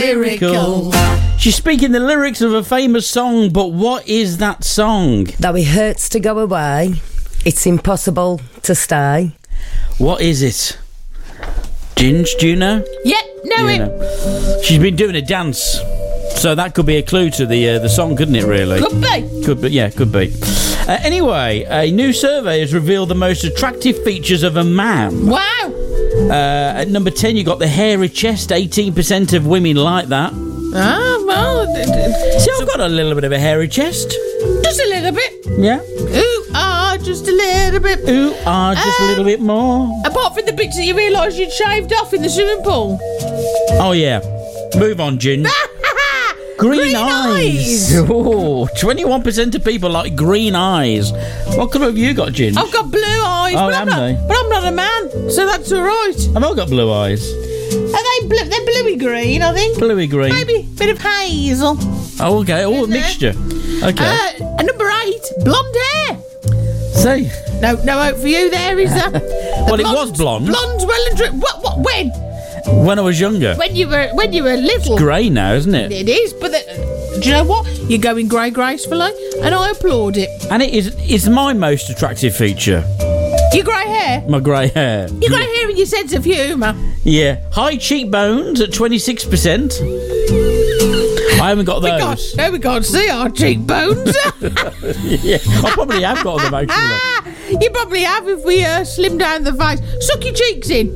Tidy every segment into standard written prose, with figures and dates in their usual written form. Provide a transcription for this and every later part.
Lyrical. She's speaking the lyrics of a famous song, but what is that song? Though it hurts to go away, it's impossible to stay. What is it? Ginge, do you know? Yeah, know it. Know. She's been doing a dance, so that could be a clue to the song, couldn't it, really? Could be. Could be, yeah, could be. Anyway, a new survey has revealed the most attractive features of a man. Wow. At number 10, you got the hairy chest. 18% of women like that. Ah, well. See, I've got a little bit of a hairy chest. Just a little bit. Yeah. Ooh, ah, just a little bit. Ooh, ah, just a little bit more. Apart from the bits that you realised you'd shaved off in the swimming pool. Oh, yeah. Move on, Gin. Green eyes. Oh, 21% of people like green eyes. What colour have you got, Gin? I've got blue eyes. Oh, but I'm not a man, so that's all right. Have I got blue eyes? Are they blue? They're bluey green, I think. Bluey green. Maybe a bit of hazel. Oh, okay. Oh, a mixture. Okay. Number 8, blonde hair. See? No hope for you there, is there? Well, it was blonde. Blonde's well and true. What? When? When I was younger. When you were little. It's grey now, isn't it? It is, but do you know what? You're going grey gracefully, and I applaud it. And it's my most attractive feature. Your grey hair? My grey hair. Your grey hair and your sense of humour. Yeah. High cheekbones at 26%. I haven't got those. We can't see our cheekbones. Yeah, I probably have got them, actually. You probably have if we slim down the face. Suck your cheeks in.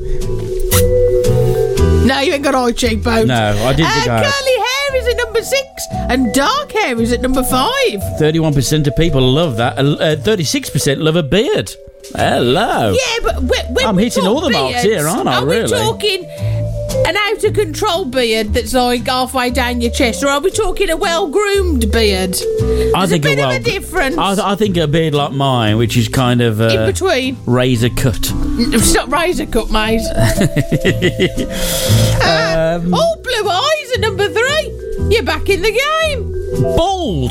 No, you ain't got high cheekbones. No, I didn't think I had. Curly hair is at number 6 and dark hair is at number 5. 31% of people love that. 36% love a beard. Hello. Yeah, but when I'm hitting all the marks here, aren't I, really? Are we talking an out-of-control beard that's like halfway down your chest, or are we talking a well-groomed beard? There's a bit of a difference. I think a beard like mine, which is kind of... in between. Razor cut. It's not razor cut, mate. All blue eyes at number 3. You're back in the game. Bald.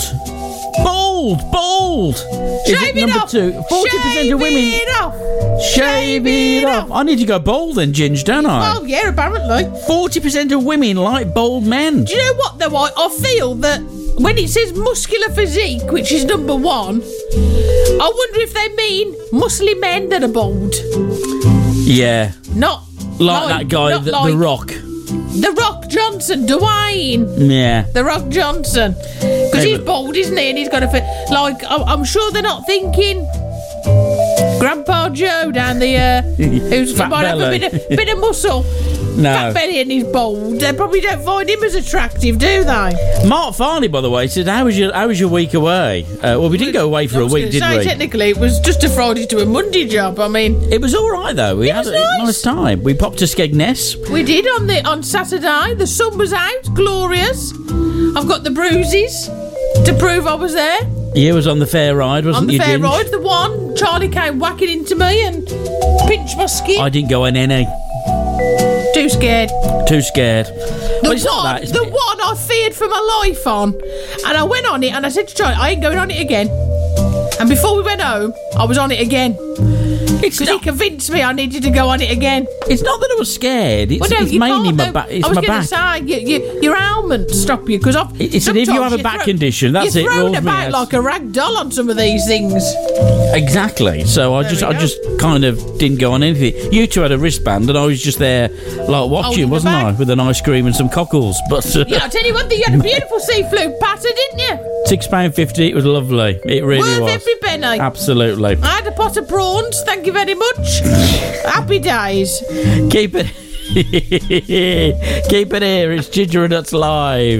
Shave it number off. 2. 40% of women. Shave it off. I need to go bald then, Ginge, don't I? Well, yeah, apparently. 40% of women like bald men. Do you know what, though? I feel that when it says muscular physique, which is number 1, I wonder if they mean muscly men that are bald. Yeah. Not like that guy, the Rock. The Rock Johnson, Dwayne. Yeah. The Rock Johnson. Because he's bald, isn't he? And he's got a... I'm sure they're not thinking... Grandpa Joe down the... who's Fat might belly. have a bit of muscle. No. Fat belly and he's bald. They probably don't find him as attractive, do they? Mark Farley, by the way, said, how was your week away? Well, we didn't go away for a week, did we? Technically, it was just a Friday to a Monday job. I mean... It was all right, though. We had a nice time. We popped to Skegness. We did on Saturday. The sun was out. Glorious. I've got the bruises to prove I was there. You was on the fair ride, wasn't you, On the fair Ginge? ride, the one. Charlie came whacking into me and pinched my skin. I didn't go on any. Too scared. Too scared. The one I feared for my life on. And I went on it and I said to Charlie, I ain't going on it again. And before we went home, I was on it again. Because he convinced me I needed to go on it again. It's not that I was scared. It's mainly my back. It's I was my going to back. say, your ailments stop you. Because It's if you have a back condition, that's it. You're thrown rules me about out. like a rag doll on some of these things. Exactly. So I just kind of didn't go on anything. You two had a wristband, and I was just there, like watching, wasn't I, with an ice cream and some cockles. But yeah, I'll tell you one thing. You had a beautiful seafood patter, didn't you? £6.50. It was lovely. It really was. Worth every penny. Absolutely. I had a pot of prawns. Thank you very much. Happy days. Keep it. Keep it here. It's Ginger and Nuts Live.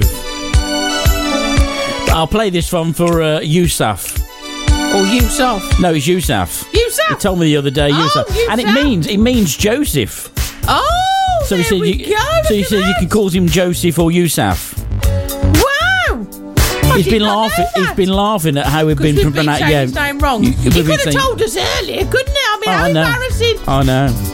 I'll play this one for Yusuf. Or Yusuf. No, it's Yusuf. Yusuf. He told me the other day, Yusuf. And it means Joseph. Oh, so he said you can call him Joseph or Yusuf. Wow. He's been laughing at how we've been pronouncing his name wrong. You could have told us earlier, couldn't it? I mean, how embarrassing. I know.